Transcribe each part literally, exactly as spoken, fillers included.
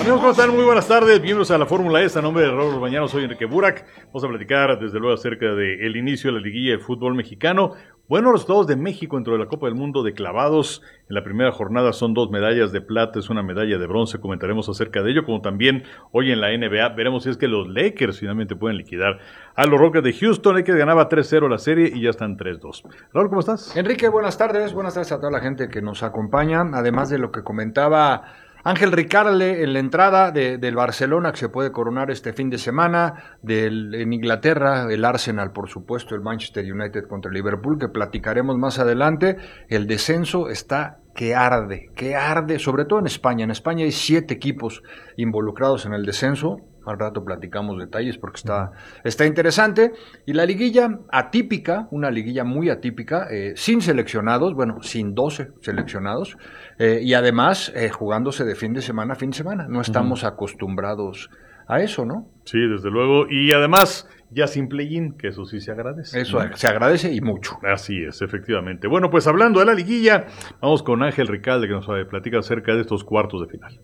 Amigos, ¿cómo están? Muy buenas tardes, bienvenidos a la Fórmula E, a nombre de Raúl Bañano, soy Enrique Burak. Vamos a platicar desde luego acerca del inicio de la liguilla del fútbol mexicano. Buenos resultados de México dentro de la Copa del Mundo de clavados. En la primera jornada son dos medallas de plata, es una medalla de bronce, comentaremos acerca de ello, como también hoy en la N B A veremos si es que los Lakers finalmente pueden liquidar a los Rockets de Houston. Lakers ganaba tres cero la serie y ya están tres dos. Raúl, ¿cómo estás? Enrique, buenas tardes, buenas tardes a toda la gente que nos acompaña, además de lo que comentaba Ángel Ricarle en la entrada de, del Barcelona, que se puede coronar este fin de semana, del, en Inglaterra, el Arsenal, por supuesto, el Manchester United contra el Liverpool, que platicaremos más adelante. El descenso está que arde, que arde, sobre todo en España. En España hay siete equipos involucrados en el descenso. Al rato platicamos detalles porque está, está interesante. Y la liguilla atípica, una liguilla muy atípica, eh, sin seleccionados, bueno, sin doce seleccionados, eh, y además eh, jugándose de fin de semana a fin de semana. No estamos uh-huh. acostumbrados a eso, ¿no? Sí, desde luego. Y además, ya sin play-in, que eso sí se agradece. Eso ¿no? se agradece y mucho. Así es, efectivamente. Bueno, pues hablando de la liguilla, vamos con Ángel Ricalde, que nos platica acerca de estos cuartos de final.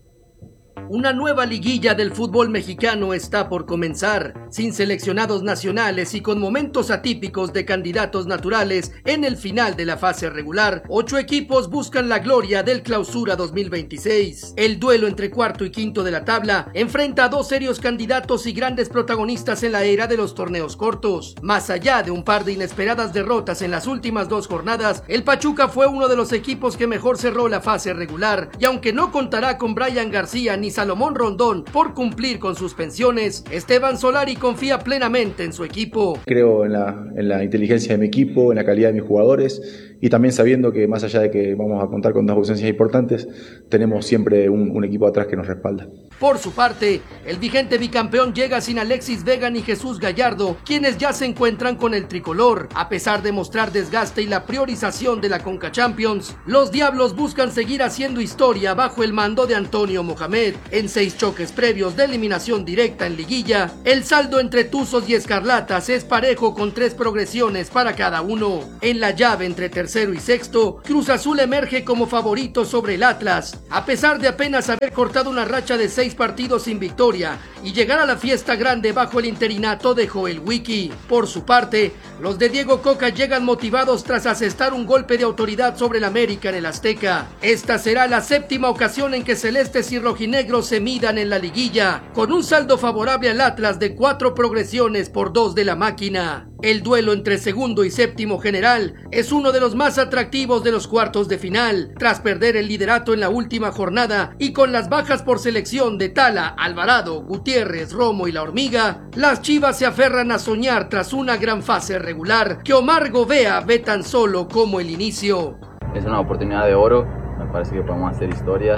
Una nueva liguilla del fútbol mexicano está por comenzar, sin seleccionados nacionales y con momentos atípicos de candidatos naturales en el final de la fase regular. Ocho equipos buscan la gloria del Clausura dos mil veintiséis. El duelo entre cuarto y quinto de la tabla enfrenta a dos serios candidatos y grandes protagonistas en la era de los torneos cortos. Más allá de un par de inesperadas derrotas en las últimas dos jornadas, el Pachuca fue uno de los equipos que mejor cerró la fase regular, y aunque no contará con Brian García ni Salomón Rondón por cumplir con sus pensiones, Esteban Solari confía plenamente en su equipo. Creo en la, en la inteligencia de mi equipo, en la calidad de mis jugadores, y también sabiendo que más allá de que vamos a contar con dos ausencias importantes, tenemos siempre un, un equipo atrás que nos respalda. Por su parte, el vigente bicampeón llega sin Alexis Vega ni Jesús Gallardo, quienes ya se encuentran con el tricolor. A pesar de mostrar desgaste y la priorización de la Conca Champions, los Diablos buscan seguir haciendo historia bajo el mando de Antonio Mohamed. En seis choques previos de eliminación directa en liguilla, el saldo entre Tuzos y Escarlatas es parejo con tres progresiones para cada uno. En la llave entre tercero y sexto, Cruz Azul emerge como favorito sobre el Atlas, a pesar de apenas haber cortado una racha de seis partidos sin victoria y llegar a la fiesta grande bajo el interinato de Joel Wiki. Por su parte, los de Diego Coca llegan motivados tras asestar un golpe de autoridad sobre el América en el Azteca. Esta será la séptima ocasión en que celestes y rojinegros se midan en la liguilla, con un saldo favorable al Atlas de cuatro progresiones por dos de la máquina. El duelo entre segundo y séptimo general es uno de los más atractivos de los cuartos de final. Tras perder el liderato en la última jornada y con las bajas por selección de Tala, Alvarado, Gutiérrez, Romo y La Hormiga, las Chivas se aferran a soñar tras una gran fase regular que Omar Govea ve tan solo como el inicio. Es una oportunidad de oro, me parece que podemos hacer historia.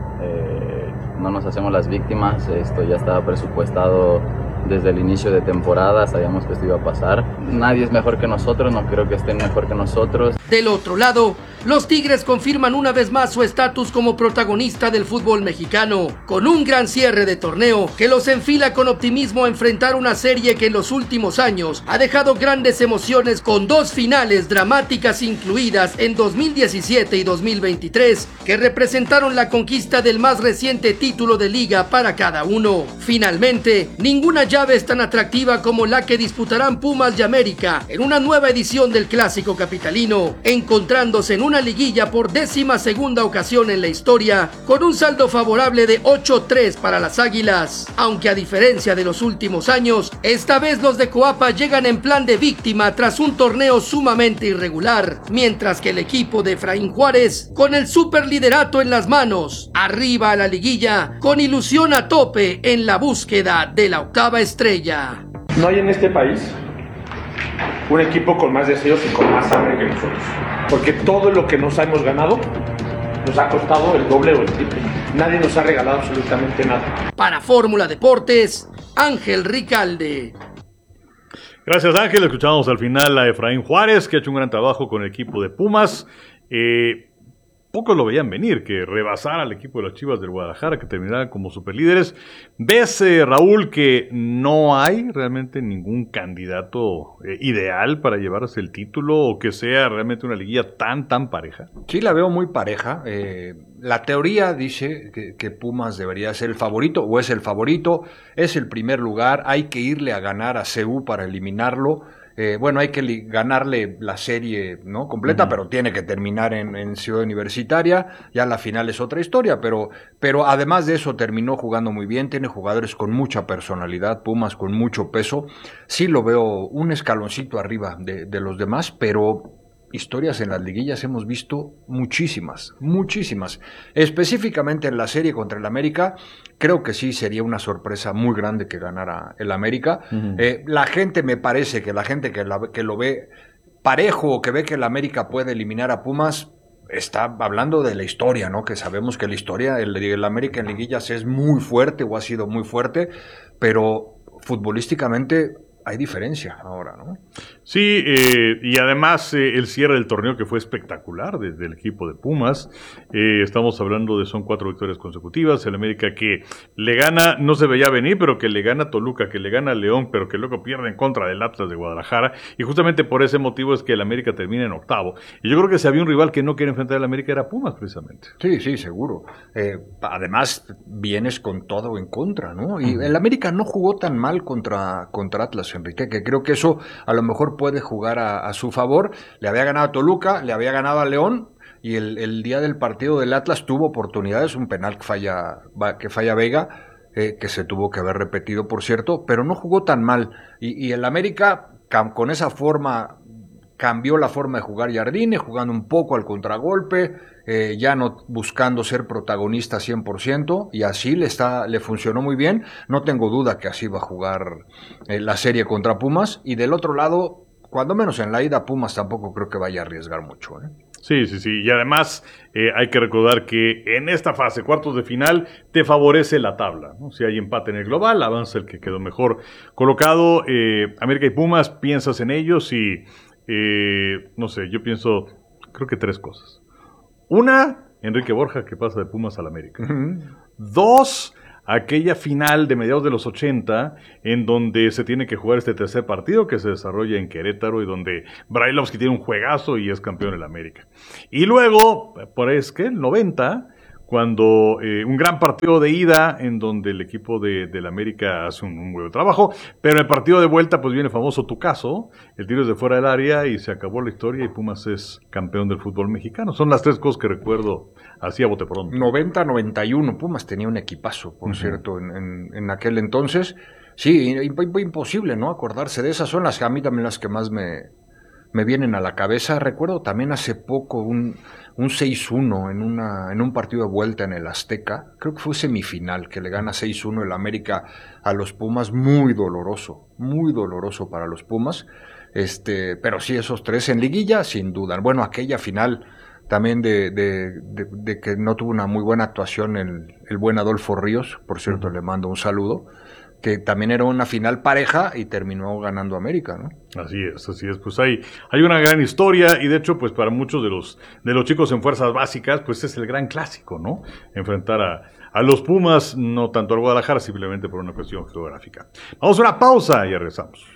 Eh, no nos hacemos las víctimas, esto ya estaba presupuestado desde el inicio de temporada, sabíamos que esto iba a pasar. Nadie es mejor que nosotros, no creo que estén mejor que nosotros. Del otro lado, los Tigres confirman una vez más su estatus como protagonista del fútbol mexicano, con un gran cierre de torneo que los enfila con optimismo a enfrentar una serie que en los últimos años ha dejado grandes emociones, con dos finales dramáticas incluidas en dos mil diecisiete y dos mil veintitrés, que representaron la conquista del más reciente título de liga para cada uno. Finalmente, ninguna llave es tan atractiva como la que disputarán Pumas y América en una nueva edición del Clásico Capitalino, encontrándose en una liguilla por décima segunda ocasión en la historia, con un saldo favorable de ocho tres para las Águilas. Aunque a diferencia de los últimos años, esta vez los de Coapa llegan en plan de víctima tras un torneo sumamente irregular, mientras que el equipo de Efraín Juárez, con el superliderato en las manos, arriba a la liguilla, con ilusión a tope en la búsqueda de la octava estrella. No hay en este país un equipo con más deseos y con más hambre que nosotros, porque todo lo que nos hemos ganado nos ha costado el doble o el triple. Nadie nos ha regalado absolutamente nada. Para Fórmula Deportes, Ángel Ricalde. Gracias, Ángel. Escuchamos al final a Efraín Juárez, que ha hecho un gran trabajo con el equipo de Pumas. Eh, pocos lo veían venir, que rebasara al equipo de las Chivas del Guadalajara, que terminaran como superlíderes. ¿Ves, eh, Raúl, que no hay realmente ningún candidato eh, ideal para llevarse el título o que sea realmente una liguilla tan, tan pareja? Sí, la veo muy pareja. Eh, la teoría dice que, que Pumas debería ser el favorito, o es el favorito, es el primer lugar, hay que irle a ganar a C U para eliminarlo. Eh, bueno, hay que li- ganarle la serie, ¿no? completa, uh-huh. pero tiene que terminar en, en Ciudad Universitaria. Ya la final es otra historia, pero, pero además de eso terminó jugando muy bien, tiene jugadores con mucha personalidad, Pumas con mucho peso. Sí lo veo un escaloncito arriba de, de los demás, pero historias en las liguillas hemos visto muchísimas, muchísimas. Específicamente en la serie contra el América, creo que sí sería una sorpresa muy grande que ganara el América. Uh-huh. Eh, la gente, me parece que la gente que, la, que lo ve parejo, que ve que el América puede eliminar a Pumas, está hablando de la historia, ¿no? Que sabemos que la historia, el, el América en liguillas es muy fuerte o ha sido muy fuerte, pero futbolísticamente hay diferencia ahora, ¿no? Sí, eh, y además eh, el cierre del torneo que fue espectacular desde el equipo de Pumas. Eh, estamos hablando de son cuatro victorias consecutivas. El América que le gana, no se veía venir, pero que le gana a Toluca, que le gana a León, pero que luego pierde en contra del Atlas de Guadalajara. Y justamente por ese motivo es que el América termina en octavo. Y yo creo que si había un rival que no quiere enfrentar al América era Pumas, precisamente. Sí, sí, seguro. Eh, además, vienes con todo en contra, ¿no? Y el América no jugó tan mal contra, contra Atlas, Enrique, que creo que eso a lo mejor puede jugar a, a su favor. Le había ganado a Toluca, le había ganado a León, y el, el día del partido del Atlas tuvo oportunidades, un penal que falla, que falla Vega, eh, que se tuvo que haber repetido, por cierto, pero no jugó tan mal. Y, y el América, con esa forma, cambió la forma de jugar Jardine, jugando un poco al contragolpe, eh, ya no buscando ser protagonista cien por ciento, y así le está le funcionó muy bien. No tengo duda que así va a jugar eh, la serie contra Pumas. Y del otro lado, cuando menos en la ida, Pumas tampoco creo que vaya a arriesgar mucho, ¿eh? Sí, sí, sí. Y además eh, hay que recordar que en esta fase, cuartos de final, te favorece la tabla, ¿no? Si hay empate en el global, avanza el que quedó mejor colocado. Eh, América y Pumas, piensas en ellos y, eh, no sé, yo pienso, creo que tres cosas. Una, Enrique Borja, que pasa de Pumas al América. Uh-huh. Dos, aquella final de mediados de los ochenta, en donde se tiene que jugar este tercer partido que se desarrolla en Querétaro y donde Brailovsky tiene un juegazo y es campeón en el América. Y luego, por ahí es que el noventa, cuando eh, un gran partido de ida en donde el equipo de, del América hace un, un buen trabajo, pero el partido de vuelta pues viene famoso tu caso, el tiro es de fuera del área y se acabó la historia y Pumas es campeón del fútbol mexicano. Son las tres cosas que recuerdo así a bote pronto. noventa noventa y uno, Pumas tenía un equipazo, por uh-huh. cierto, en, en, en aquel entonces. Sí, imposible, ¿no? Acordarse de esas, son las que a mí también las que más me, me vienen a la cabeza. Recuerdo también hace poco un... un seis uno en, una, en un partido de vuelta en el Azteca, creo que fue semifinal, que le gana seis uno el América a los Pumas, muy doloroso, muy doloroso para los Pumas, este, pero sí esos tres en liguilla, sin duda. Bueno, aquella final también de, de, de, de que no tuvo una muy buena actuación el, el buen Adolfo Ríos, por cierto, uh-huh. le mando un saludo, que también era una final pareja y terminó ganando América, ¿no? Así es, así es. Pues hay, hay una gran historia y de hecho, pues para muchos de los de los chicos en fuerzas básicas, pues es el gran clásico, ¿no? Enfrentar a, a los Pumas, no tanto al Guadalajara, simplemente por una cuestión geográfica. Vamos a una pausa y regresamos.